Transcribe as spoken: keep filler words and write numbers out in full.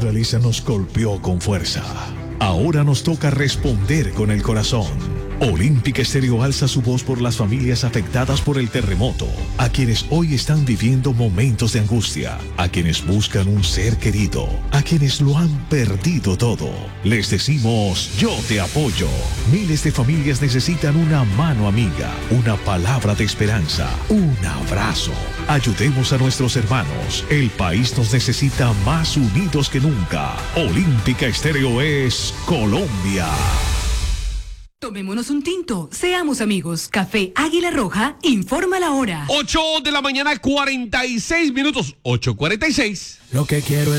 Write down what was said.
naturaleza nos golpeó con fuerza. Ahora nos toca responder con el corazón. Olímpica Estéreo alza su voz por las familias afectadas por el terremoto, a quienes hoy están viviendo momentos de angustia, a quienes buscan un ser querido, a quienes lo han perdido todo. Les decimos, yo te apoyo. Miles de familias necesitan una mano amiga, una palabra de esperanza, un abrazo. Ayudemos a nuestros hermanos. El país nos necesita más unidos que nunca. Olímpica Estéreo es Colombia. Tomémonos un tinto, seamos amigos. Café Águila Roja, informa la hora. ocho de la mañana, cuarenta y seis minutos. ocho cuarenta y seis. Lo que quiero es